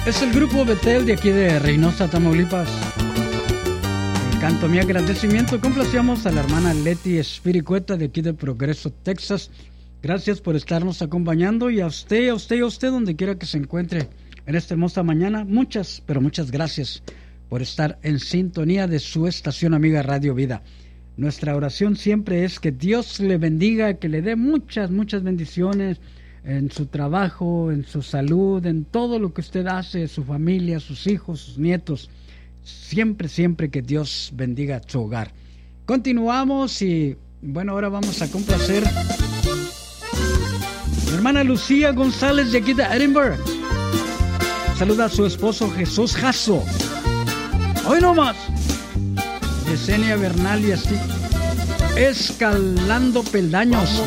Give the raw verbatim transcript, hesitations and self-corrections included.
Es el grupo Betel de aquí de Reynosa, Tamaulipas. El canto mi agradecimiento. Complacíamos a la hermana Leti Espiricueta de aquí de Progreso, Texas. Gracias por estarnos acompañando, y a usted, a usted y a usted donde quiera que se encuentre en esta hermosa mañana. Muchas, pero muchas gracias por estar en sintonía de su estación amiga Radio Vida. Nuestra oración siempre es que Dios le bendiga, que le dé muchas, muchas bendiciones en su trabajo, en su salud, en todo lo que usted hace, su familia, sus hijos, sus nietos. Siempre, siempre que Dios bendiga su hogar. Continuamos y bueno, ahora vamos a complacer mi hermana Lucía González de aquí de Edinburgh. Saluda a su esposo Jesús Jasso. Hoy nomás. Yesenia Bernal y así. Escalando peldaños.